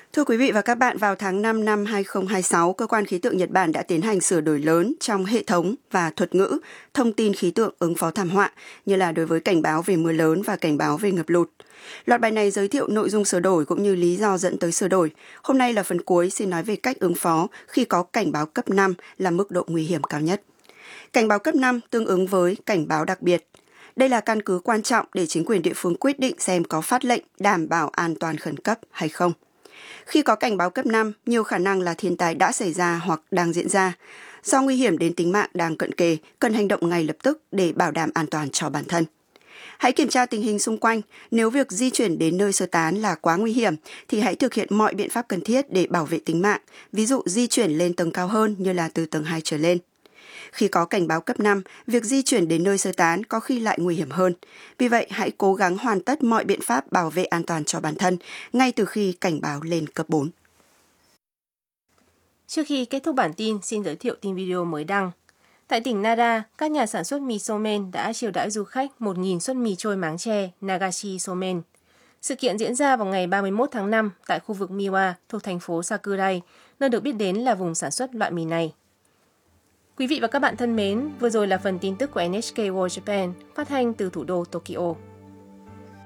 Thưa quý vị và các bạn, vào tháng 5 năm 2026, Cơ quan Khí tượng Nhật Bản đã tiến hành sửa đổi lớn trong hệ thống và thuật ngữ thông tin khí tượng ứng phó thảm họa, như là đối với cảnh báo về mưa lớn và cảnh báo về ngập lụt. Loạt bài này giới thiệu nội dung sửa đổi cũng như lý do dẫn tới sửa đổi. Hôm nay là phần cuối xin nói về cách ứng phó khi có cảnh báo cấp 5 là mức độ nguy hiểm cao nhất. Cảnh báo cấp 5 tương ứng với cảnh báo đặc biệt. Đây là căn cứ quan trọng để chính quyền địa phương quyết định xem có phát lệnh đảm bảo an toàn khẩn cấp hay không. Khi có cảnh báo cấp 5, nhiều khả năng là thiên tai đã xảy ra hoặc đang diễn ra. Do nguy hiểm đến tính mạng đang cận kề, cần hành động ngay lập tức để bảo đảm an toàn cho bản thân. Hãy kiểm tra tình hình xung quanh. Nếu việc di chuyển đến nơi sơ tán là quá nguy hiểm, thì hãy thực hiện mọi biện pháp cần thiết để bảo vệ tính mạng, ví dụ di chuyển lên tầng cao hơn như là từ tầng 2 trở lên. Khi có cảnh báo cấp 5, việc di chuyển đến nơi sơ tán có khi lại nguy hiểm hơn. Vì vậy, hãy cố gắng hoàn tất mọi biện pháp bảo vệ an toàn cho bản thân ngay từ khi cảnh báo lên cấp 4. Trước khi kết thúc bản tin, xin giới thiệu tin video mới đăng. Tại tỉnh Nara, các nhà sản xuất mì somen đã chiêu đãi du khách 1.000 suất mì trôi máng tre Nagashi Somen. Sự kiện diễn ra vào ngày 31 tháng 5 tại khu vực Miwa thuộc thành phố Sakurai, nơi được biết đến là vùng sản xuất loại mì này. Quý vị và các bạn thân mến, vừa rồi là phần tin tức của NHK World Japan, phát thanh từ thủ đô Tokyo.